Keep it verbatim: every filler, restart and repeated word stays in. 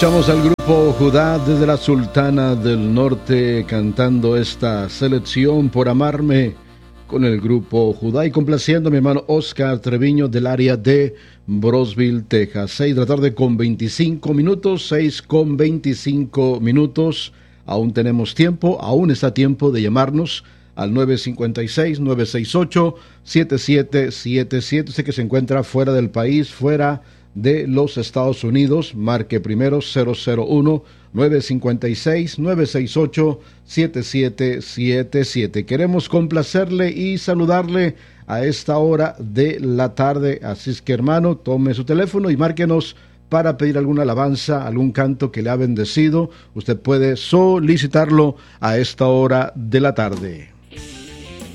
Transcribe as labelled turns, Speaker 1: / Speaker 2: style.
Speaker 1: Escuchamos al grupo Judá desde la Sultana del Norte cantando esta selección Por Amarme con el grupo Judá y complaciendo a mi hermano Oscar Treviño del área de Brosville, Texas. seis de la tarde con veinticinco minutos, seis con veinticinco minutos. Aún tenemos tiempo, aún está tiempo de llamarnos al nueve cinco seis, nueve seis ocho, siete siete siete siete. Usted que se encuentra fuera del país, fuera de los Estados Unidos, marque primero cero cero uno, nueve cinco seis, nueve seis ocho, siete siete siete siete. Queremos complacerle y saludarle a esta hora de la tarde, así es que hermano, tome su teléfono y márquenos para pedir alguna alabanza, algún canto que le ha bendecido. Usted puede solicitarlo a esta hora de la tarde.